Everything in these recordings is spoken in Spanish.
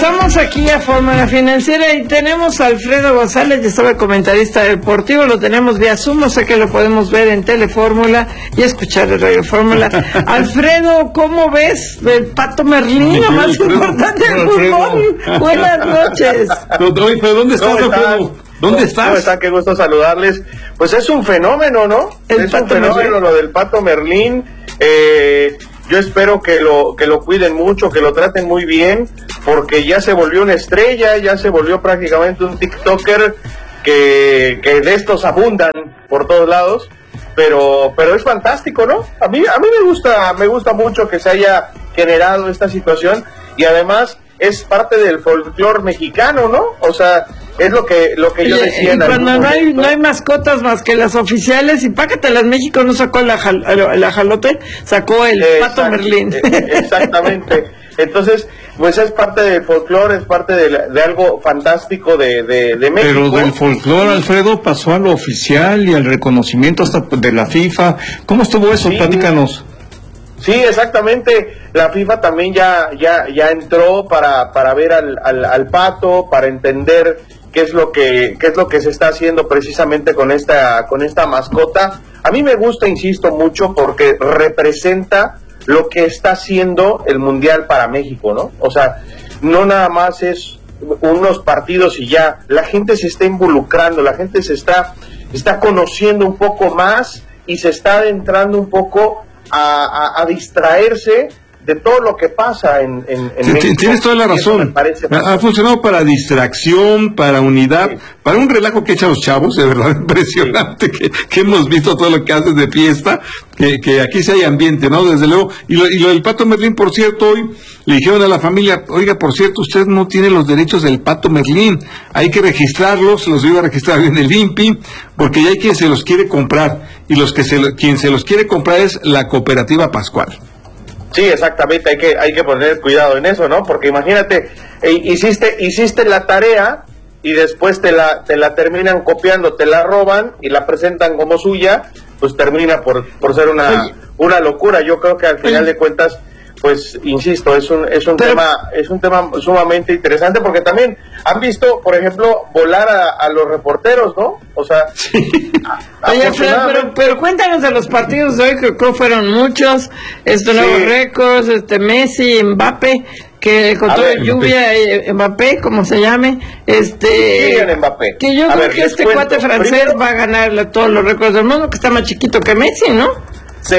Estamos aquí a Fórmula Financiera y tenemos a Alfredo González, ya sabe, comentarista deportivo, lo tenemos vía Zoom, sé que lo podemos ver en Telefórmula y escuchar en Radio Fórmula. Alfredo, ¿cómo ves el Pato Merlín, lo más importante del fútbol? Buenas noches. ¿Dónde estás, Alfredo? ¿Dónde estás? ¿Cómo están? Qué gusto saludarles. Pues es un fenómeno, ¿no? Es un fenómeno lo del Pato Merlín. Yo espero que lo cuiden mucho, que lo traten muy bien, porque ya se volvió una estrella, ya se volvió prácticamente un TikToker que de estos abundan por todos lados, pero es fantástico, ¿no? A mí me gusta mucho que se haya generado esta situación y además es parte del folclore mexicano, ¿no? O sea, es lo que yo decía. Y cuando no hay mascotas más que las oficiales, y Pácatelas México no sacó la jalote, sacó el Pato Merlín. Exactamente. Entonces, pues es parte del folclore, es parte de algo fantástico de México. Pero del folclore, Alfredo, pasó a lo oficial y al reconocimiento hasta de la FIFA. ¿Cómo estuvo eso? Sí. Platícanos. Sí, exactamente. La FIFA también ya entró para ver al Pato, para entender qué es lo que se está haciendo precisamente con esta mascota. A mí me gusta, insisto, mucho porque representa lo que está haciendo el Mundial para México, ¿no? O sea, no nada más es unos partidos y ya, la gente se está involucrando, la gente se está conociendo un poco más y se está adentrando un poco a distraerse de todo lo que pasa en México. Tienes toda la razón. Ha funcionado para distracción, para unidad, sí, para un relajo que echan los chavos, de verdad impresionante, sí, que hemos visto todo lo que haces de fiesta, que aquí sí hay ambiente, ¿no? Desde luego. Y lo del Pato Merlín, por cierto, hoy le dijeron a la familia, oiga, por cierto, usted no tiene los derechos del Pato Merlín, hay que registrarlos, los iba a registrar en el INPI, porque ya hay quien se los quiere comprar, y quien se los quiere comprar es la Cooperativa Pascual. Sí, exactamente, hay que poner cuidado en eso, ¿no? Porque imagínate, hiciste la tarea y después te la terminan copiando, te la roban y la presentan como suya, pues termina por ser una locura. Yo creo que al final de cuentas, pues insisto, es un tema sumamente interesante, porque también han visto, por ejemplo, volar a los reporteros, ¿no? O sea, oye, pero cuéntanos de los partidos de hoy, que creo fueron muchos, nuevos récords, Messi, Mbappé, que con todo lluvia, Mbappé, como se llame, Mbappé. Que yo creo que cuate francés va a ganar todos los récords del mundo, que está más chiquito que Messi, ¿no?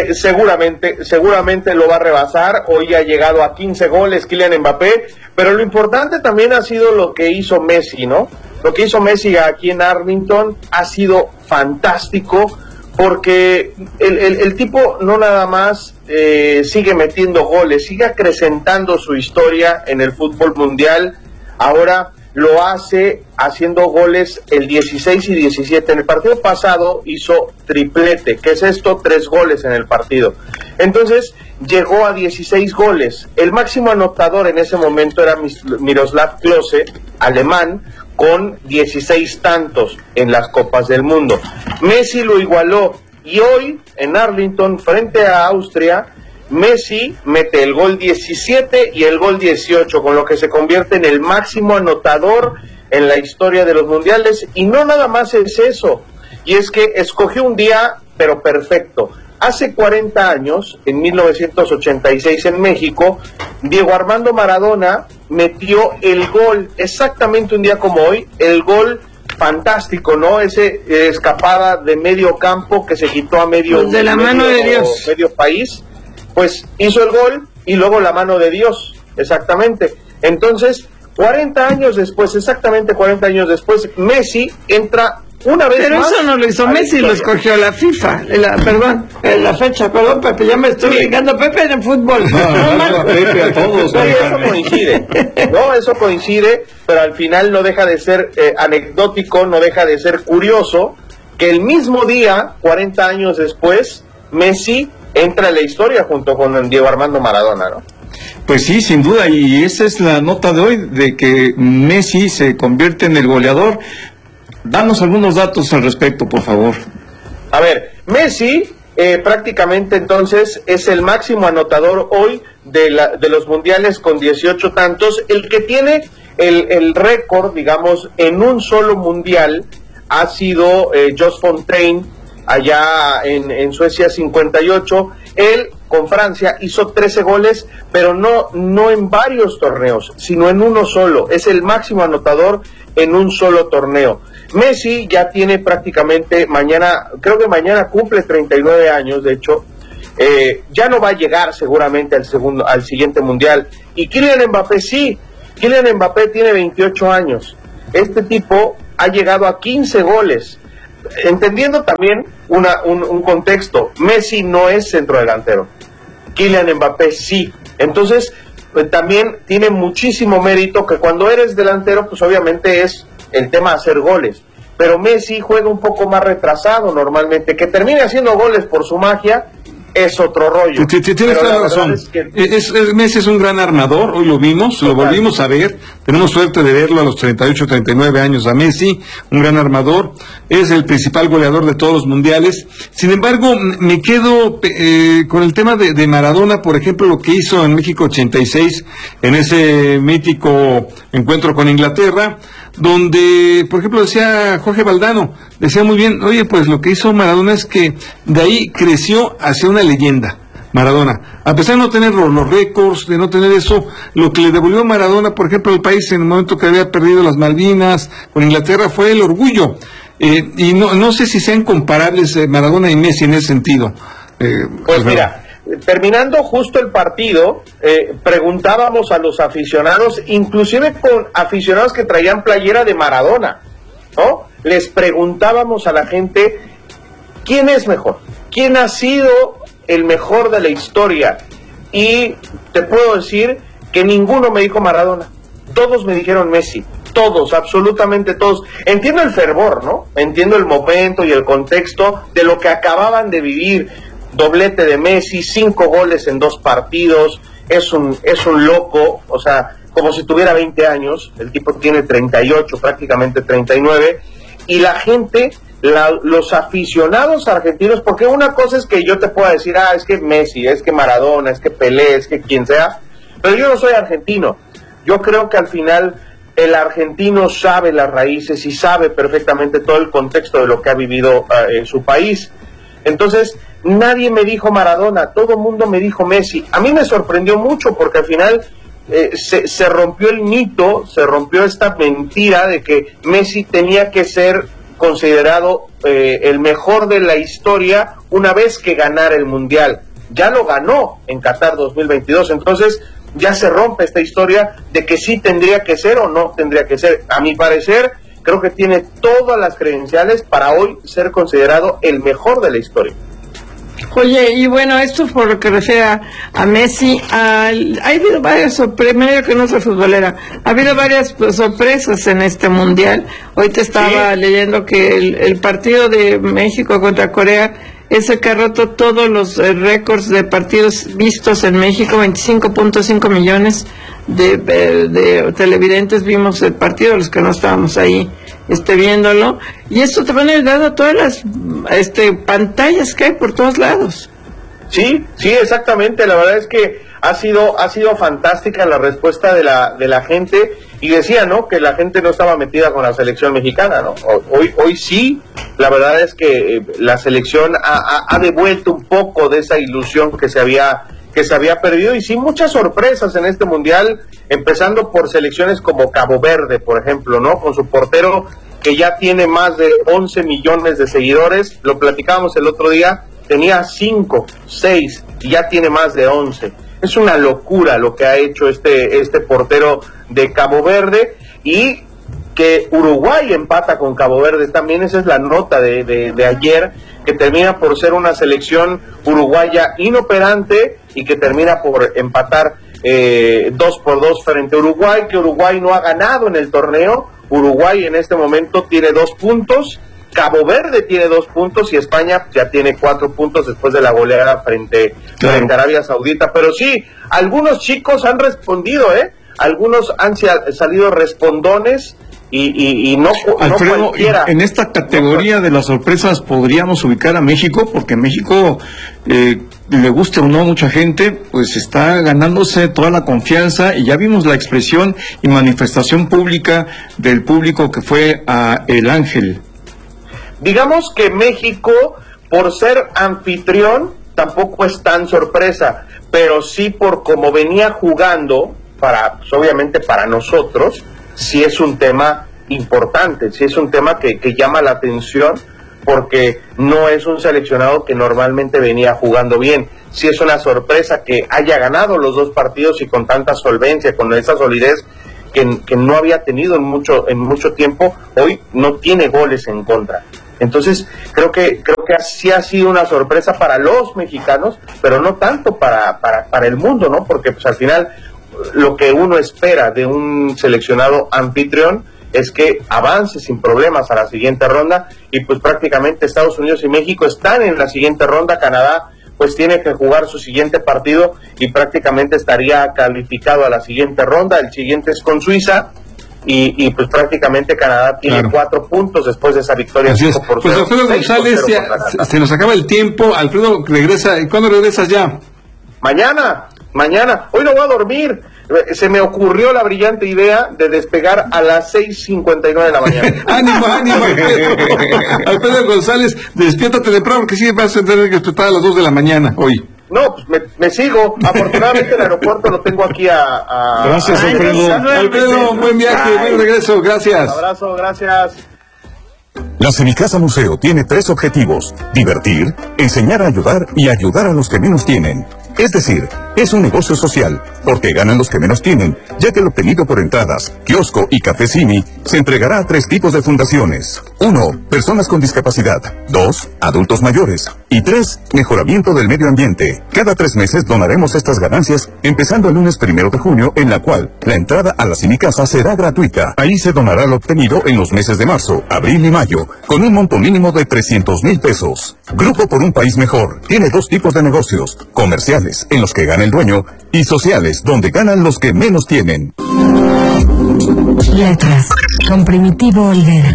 Seguramente lo va a rebasar. Hoy ha llegado a 15 goles Kylian Mbappé, pero lo importante también ha sido lo que hizo Messi, ¿no? Lo que hizo Messi aquí en Arlington ha sido fantástico, porque el tipo no nada más sigue metiendo goles, sigue acrecentando su historia en el fútbol mundial. Ahora lo hace haciendo goles el 16 y 17. En el partido pasado hizo triplete. ¿Qué es esto? 3 goles en el partido. Entonces llegó a 16 goles. El máximo anotador en ese momento era Miroslav Klose, alemán, con 16 tantos en las Copas del Mundo. Messi lo igualó y hoy en Arlington, frente a Austria, Messi mete el gol 17 y el gol 18, con lo que se convierte en el máximo anotador en la historia de los mundiales. Y no nada más es eso, y es que escogió un día, pero perfecto. Hace 40 años, en 1986 en México, Diego Armando Maradona metió el gol, exactamente un día como hoy, el gol fantástico, ¿no? Ese escapada de medio campo que se quitó a medio país. Pues hizo el gol y luego la mano de Dios, exactamente. Entonces, 40 añes después, Messi entra una vez más. Pero eso no lo hizo Messi, lo escogió la FIFA, la fecha, perdón, Pepe, ya me estoy ligando, Pepe, en el fútbol. Pepe, a todos. Eso coincide, pero al final no deja de ser anecdótico, no deja de ser curioso, que el mismo día, 40 años después, Messi entra en la historia junto con Diego Armando Maradona, ¿no? Pues sí, sin duda, y esa es la nota de hoy, de que Messi se convierte en el goleador. Danos algunos datos al respecto, por favor. A ver, Messi prácticamente entonces es el máximo anotador hoy de los mundiales con 18 tantos. El que tiene el récord, digamos, en un solo mundial ha sido Jos Fontaine, allá en Suecia, 58. Él con Francia hizo 13 goles, pero no en varios torneos, sino en uno solo. Es el máximo anotador en un solo torneo. Messi ya tiene prácticamente creo que mañana cumple 39 años, de hecho. Ya no va a llegar seguramente al siguiente mundial. Y Kylian Mbappé sí. Kylian Mbappé tiene 28 años. Este tipo ha llegado a 15 goles. Entendiendo también un contexto, Messi no es centrodelantero, Kylian Mbappé sí. Entonces, pues, también tiene muchísimo mérito que cuando eres delantero, pues obviamente es el tema de hacer goles. Pero Messi juega un poco más retrasado normalmente. Que termine haciendo goles por su magia es otro rollo. Tienes toda la razón. Messi es un gran armador, hoy lo vimos, lo volvimos a ver, tenemos suerte de verlo a los 38, 39 años a Messi, un gran armador, es el principal goleador de todos los mundiales. Sin embargo, me quedo con el tema de Maradona, por ejemplo, lo que hizo en México 86, en ese mítico encuentro con Inglaterra, donde, por ejemplo, decía Jorge Valdano, decía muy bien, oye, pues lo que hizo Maradona es que de ahí creció hacia una leyenda, Maradona. A pesar de no tener los récords, de no tener eso, lo que le devolvió a Maradona, por ejemplo, al país en el momento que había perdido las Malvinas con Inglaterra, fue el orgullo. Y no sé si sean comparables Maradona y Messi en ese sentido. Pues mira, terminando justo el partido, preguntábamos a los aficionados, inclusive con aficionados que traían playera de Maradona, ¿no? Les preguntábamos a la gente, ¿quién es mejor? ¿Quién ha sido el mejor de la historia? Y te puedo decir que ninguno me dijo Maradona, todos me dijeron Messi. Todos, absolutamente todos. Entiendo el fervor, ¿no? Entiendo el momento y el contexto de lo que acababan de vivir. Doblete de Messi, 5 goles en 2 partidos, es un loco, o sea, como si tuviera 20 años, el tipo tiene 38, prácticamente 39, y la gente, los aficionados argentinos, porque una cosa es que yo te pueda decir, es que Messi, es que Maradona, es que Pelé, es que quien sea, pero yo no soy argentino. Yo creo que al final el argentino sabe las raíces y sabe perfectamente todo el contexto de lo que ha vivido en su país. Entonces, nadie me dijo Maradona, todo el mundo me dijo Messi. A mí me sorprendió mucho porque al final se rompió el mito, se rompió esta mentira de que Messi tenía que ser considerado el mejor de la historia una vez que ganara el Mundial. Ya lo ganó en Qatar 2022, entonces ya se rompe esta historia de que sí tendría que ser o no tendría que ser. A mi parecer, creo que tiene todas las credenciales para hoy ser considerado el mejor de la historia. Oye, y bueno, esto por lo que refiere a Messi, ha habido varias sorpresas, medio que no soy futbolera, ha habido varias sorpresas en este mundial. Hoy te estaba leyendo que el partido de México contra Corea es el que ha roto todos los récords de partidos vistos en México, 25.5 millones de televidentes vimos el partido, los que no estábamos ahí viéndolo, y esto te van ayudando a todas las pantallas que hay por todos lados. Sí, exactamente, la verdad es que ha sido fantástica la respuesta de la gente, y decía, ¿no?, que la gente no estaba metida con la selección mexicana, ¿no? Hoy sí, la verdad es que la selección ha devuelto un poco de esa ilusión que se había perdido, y sí, muchas sorpresas en este mundial, empezando por selecciones como Cabo Verde, por ejemplo, ¿no?, con su portero que ya tiene más de 11 millones de seguidores, lo platicábamos el otro día, tenía 5, 6, y ya tiene más de 11. Es una locura lo que ha hecho este portero de Cabo Verde, y que Uruguay empata con Cabo Verde también. Esa es la nota de ayer, que termina por ser una selección uruguaya inoperante y que termina por empatar 2-2 frente a Uruguay, que Uruguay no ha ganado en el torneo. Uruguay en este momento tiene 2 puntos, Cabo Verde tiene 2 puntos y España ya tiene 4 puntos después de la goleada frente a Arabia Saudita. Pero sí, algunos chicos han respondido, algunos han salido respondones, y no, Alfredo, no cualquiera. En esta categoría de las sorpresas podríamos ubicar a México, porque México, le guste o no a mucha gente, pues está ganándose toda la confianza, y ya vimos la expresión y manifestación pública del público que fue a El Ángel. Digamos que México, por ser anfitrión, tampoco es tan sorpresa, pero sí por cómo venía jugando, pues obviamente para nosotros, sí es un tema importante, sí es un tema que llama la atención, porque no es un seleccionado que normalmente venía jugando bien. Sí es una sorpresa que haya ganado los 2 partidos y con tanta solvencia, con esa solidez que no había tenido en mucho tiempo. Hoy no tiene goles en contra. Entonces creo que sí ha sido una sorpresa para los mexicanos, pero no tanto para el mundo, ¿no? Porque pues al final lo que uno espera de un seleccionado anfitrión es que avance sin problemas a la siguiente ronda, y pues prácticamente Estados Unidos y México están en la siguiente ronda. Canadá pues tiene que jugar su siguiente partido y prácticamente estaría calificado a la siguiente ronda. El siguiente es con Suiza, y pues prácticamente Canadá tiene 4 puntos después de esa victoria. Así es. Pues Alfredo González, se nos acaba el tiempo. Alfredo regresa, ¿cuándo regresas ya? Mañana. Hoy no voy a dormir. Se me ocurrió la brillante idea de despegar a las 6:59 de la mañana. ánimo, Alfredo González, despiértate temprano, porque sí vas a tener que despertar a las 2 de la mañana hoy. No, pues me sigo. Afortunadamente el aeropuerto lo tengo aquí a Gracias, Alfredo. Alfredo, buen viaje, buen regreso, gracias. Abrazo, gracias. La Semicasa Museo tiene 3 objetivos: divertir, enseñar a ayudar y ayudar a los que menos tienen. Es decir, es un negocio social, porque ganan los que menos tienen, ya que lo obtenido por entradas, kiosco y café Simi se entregará a 3 tipos de fundaciones. 1. Personas con discapacidad. 2. Adultos mayores. Y 3. Mejoramiento del medio ambiente. Cada 3 meses donaremos estas ganancias, empezando el lunes 1 de junio, en la cual la entrada a la Semicasa será gratuita. Ahí se donará lo obtenido en los meses de marzo, abril y mayo, con un monto mínimo de 300,000 pesos. Grupo por un país mejor tiene 2 tipos de negocios: comerciales, en los que gana el dueño, y sociales, donde ganan los que menos tienen. Letras, con Primitivo Olvera.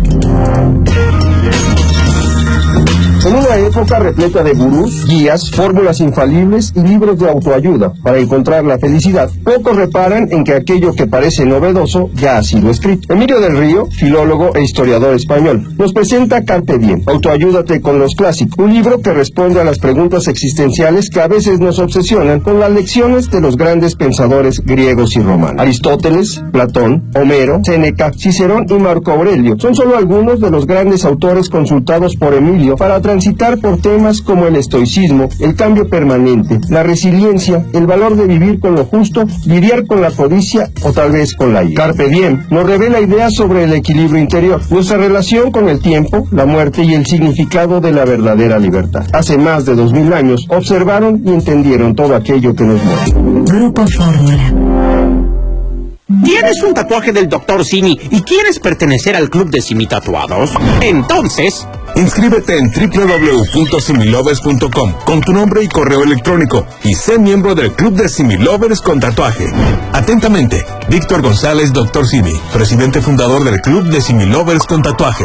En una época repleta de gurús, guías, fórmulas infalibles y libros de autoayuda para encontrar la felicidad, pocos reparan en que aquello que parece novedoso ya ha sido escrito. Emilio del Río, filólogo e historiador español, nos presenta Carpe Diem, Autoayúdate con los clásicos, un libro que responde a las preguntas existenciales que a veces nos obsesionan con las lecciones de los grandes pensadores griegos y romanos. Aristóteles, Platón, Homero, Séneca, Cicerón y Marco Aurelio son solo algunos de los grandes autores consultados por Emilio para transitar por temas como el estoicismo, el cambio permanente, la resiliencia, el valor de vivir con lo justo, lidiar con la codicia o tal vez con la ira. Carpe Diem nos revela ideas sobre el equilibrio interior, nuestra relación con el tiempo, la muerte y el significado de la verdadera libertad. Hace más de 2000 años observaron y entendieron todo aquello que nos mueve. Grupo Fórmula. ¿Tienes un tatuaje del Dr. Simi y quieres pertenecer al club de Simi Tatuados? Entonces, inscríbete en www.similovers.com con tu nombre y correo electrónico y sé miembro del club de Similovers con tatuaje. Atentamente, Víctor González, Dr. Simi, presidente fundador del club de Similovers con tatuaje.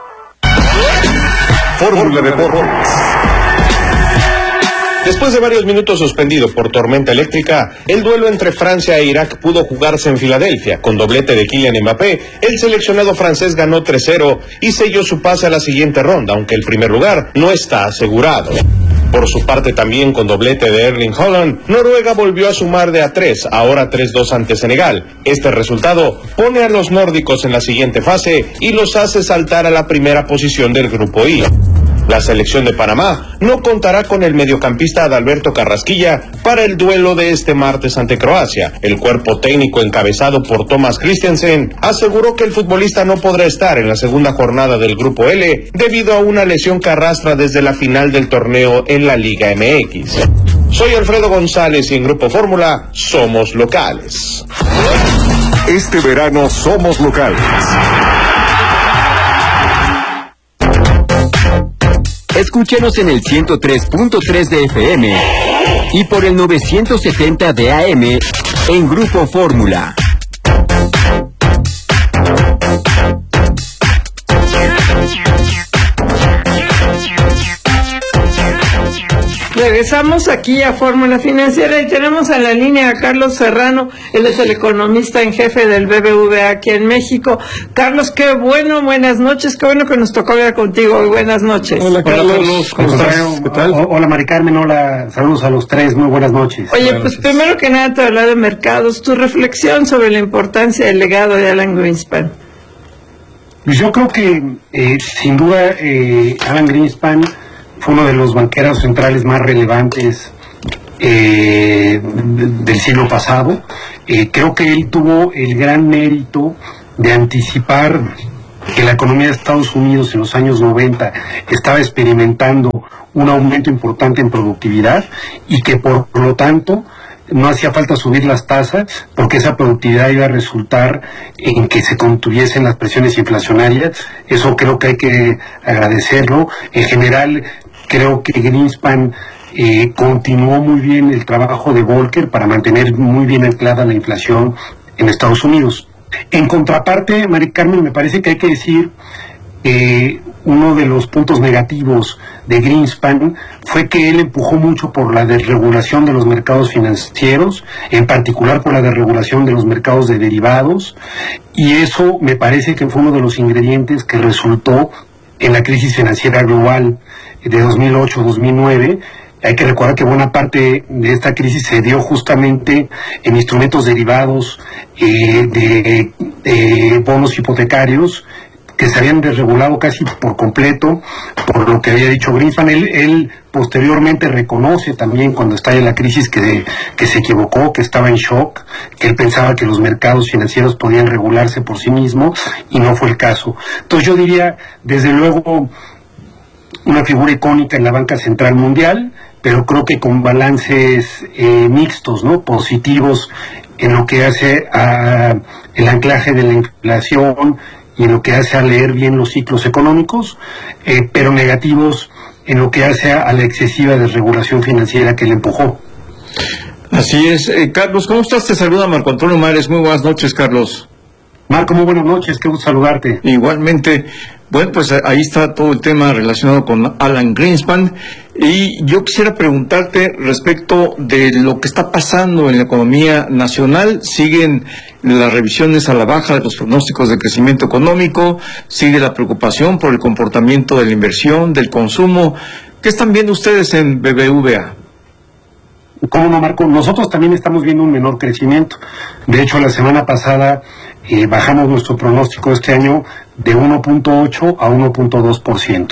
Fórmula Deportes. Después de varios minutos suspendido por tormenta eléctrica, el duelo entre Francia e Irak pudo jugarse en Filadelfia. Con doblete de Kylian Mbappé, el seleccionado francés ganó 3-0 y selló su pase a la siguiente ronda, aunque el primer lugar no está asegurado. Por su parte, también con doblete de Erling Haaland, Noruega volvió a sumar de a 3, ahora 3-2 ante Senegal. Este resultado pone a los nórdicos en la siguiente fase y los hace saltar a la primera posición del grupo I. La selección de Panamá no contará con el mediocampista Adalberto Carrasquilla para el duelo de este martes ante Croacia. El cuerpo técnico encabezado por Thomas Christiansen aseguró que el futbolista no podrá estar en la segunda jornada del grupo L debido a una lesión que arrastra desde la final del torneo en la Liga MX. Soy Alfredo González y en Grupo Fórmula somos locales. Este verano somos locales. Escúchenos en el 103.3 de FM y por el 970 de AM en Grupo Fórmula. Regresamos aquí a Fórmula Financiera y tenemos en la línea a Carlos Serrano, él es el economista en jefe del BBVA aquí en México. Carlos, qué bueno, buenas noches, qué bueno que nos tocó hablar contigo hoy, buenas noches. Hola Carlos, ¿cómo estás? ¿Qué tal? Hola Mari Carmen, hola, saludos a los tres, muy buenas noches. Oye, pues primero que nada te hablaba de mercados, tu reflexión sobre la importancia del legado de Alan Greenspan. Yo creo que sin duda Alan Greenspan fue uno de los banqueros centrales más relevantes del siglo pasado. Creo que él tuvo el gran mérito de anticipar que la economía de Estados Unidos en los años 90 estaba experimentando un aumento importante en productividad y que por lo tanto no hacía falta subir las tasas porque esa productividad iba a resultar en que se contuviesen las presiones inflacionarias. Eso creo que hay que agradecerlo. En general, creo que Greenspan continuó muy bien el trabajo de Volcker para mantener muy bien anclada la inflación en Estados Unidos. En contraparte, Mari Carmen, me parece que hay que decir uno de los puntos negativos de Greenspan fue que él empujó mucho por la desregulación de los mercados financieros, en particular por la desregulación de los mercados de derivados, y eso me parece que fue uno de los ingredientes que resultó en la crisis financiera global de 2008-2009. Hay que recordar que buena parte de esta crisis se dio justamente en instrumentos derivados de bonos hipotecarios que se habían desregulado casi por completo por lo que había dicho Greenspan. Él posteriormente reconoce también cuando estalla la crisis que se equivocó, que estaba en shock, que él pensaba que los mercados financieros podían regularse por sí mismos y no fue el caso. Entonces yo diría, desde luego, una figura icónica en la banca central mundial, pero creo que con balances mixtos, ¿no? Positivos en lo que hace a el anclaje de la inflación y en lo que hace a leer bien los ciclos económicos, pero negativos en lo que hace a la excesiva desregulación financiera que le empujó. Así es. Carlos, ¿cómo estás? Te saluda Marco Antonio Mares. Muy buenas noches, Carlos. Marco, muy buenas noches, qué gusto saludarte. Igualmente. Bueno, pues ahí está todo el tema relacionado con Alan Greenspan, y yo quisiera preguntarte respecto de lo que está pasando en la economía nacional. Siguen las revisiones a la baja de los pronósticos de crecimiento económico, sigue la preocupación por el comportamiento de la inversión, del consumo. ¿Qué están viendo ustedes en BBVA? ¿Cómo no, Marco? Nosotros también estamos viendo un menor crecimiento. De hecho, la semana pasada bajamos nuestro pronóstico este año de 1.8 a 1.2%.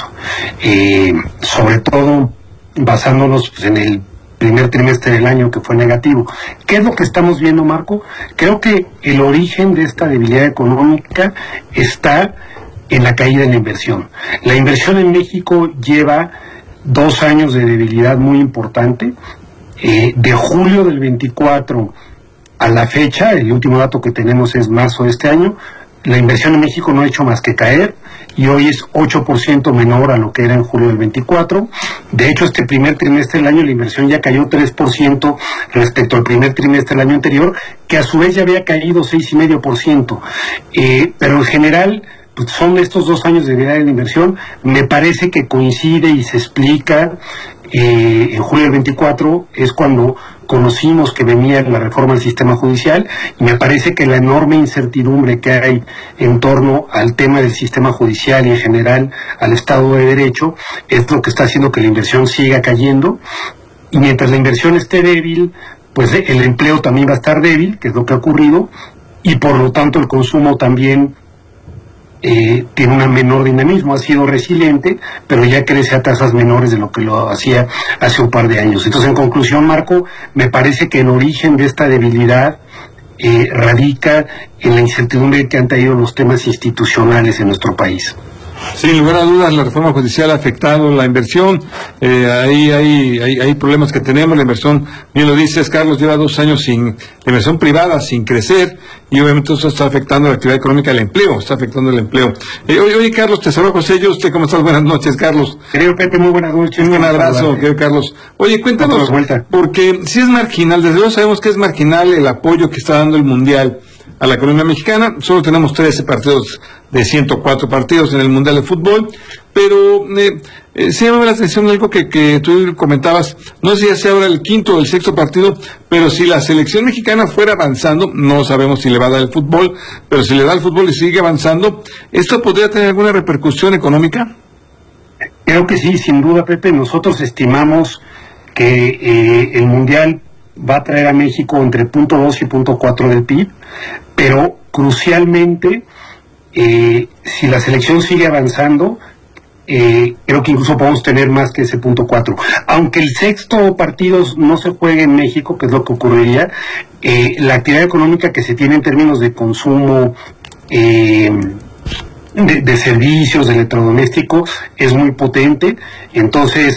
Sobre todo basándonos en el primer trimestre del año, que fue negativo. ¿Qué es lo que estamos viendo, Marco? Creo que el origen de esta debilidad económica está en la caída en la inversión. La inversión en México lleva 2 años de debilidad muy importante. De julio del 24 a la fecha, el último dato que tenemos es marzo de este año, la inversión en México no ha hecho más que caer y hoy es 8% menor a lo que era en julio del 24. De hecho, este primer trimestre del año la inversión ya cayó 3% respecto al primer trimestre del año anterior, que a su vez ya había caído 6,5%. Pero en general, pues son estos 2 años de debilidad en la inversión. Me parece que coincide y se explica. En julio del 24 es cuando conocimos que venía la reforma del sistema judicial, y me parece que la enorme incertidumbre que hay en torno al tema del sistema judicial y en general al Estado de Derecho es lo que está haciendo que la inversión siga cayendo, y mientras la inversión esté débil, pues el empleo también va a estar débil, que es lo que ha ocurrido, y por lo tanto el consumo también tiene un menor dinamismo. Ha sido resiliente, pero ya crece a tasas menores de lo que lo hacía hace un par de años. Entonces, en conclusión, Marco, me parece que el origen de esta debilidad radica en la incertidumbre que han traído los temas institucionales en nuestro país. Sin lugar a dudas, la reforma judicial ha afectado la inversión. Hay problemas que tenemos. La inversión, bien lo dices, Carlos, lleva 2 años sin la inversión privada, sin crecer, y obviamente eso está afectando la actividad económica, el empleo, está afectando el empleo. Oye, Carlos, te saludo José. ¿Usted cómo estás? Buenas noches, Carlos. Querido Pepe, muy buenas noches. Un abrazo, querido Carlos. Oye, cuéntanos, porque si es marginal, desde luego sabemos que es marginal el apoyo que está dando el Mundial a la economía mexicana. Solo tenemos 13 partidos de 104 partidos en el Mundial de Fútbol, pero sí me llama la atención algo que tú comentabas, no sé si ya sea ahora el quinto o el sexto partido, pero si la selección mexicana fuera avanzando, no sabemos si le va a dar el fútbol, pero si le da el fútbol y sigue avanzando, ¿esto podría tener alguna repercusión económica? Creo que sí, sin duda, Pepe. Nosotros estimamos que el Mundial va a traer a México entre 0.2 y 0.4 del PIB, pero crucialmente, si la selección sigue avanzando, creo que incluso podemos tener más que ese 0.4. Aunque el sexto partido no se juegue en México, que es lo que ocurriría, la actividad económica que se tiene en términos de consumo, de servicios, de electrodomésticos, es muy potente. Entonces,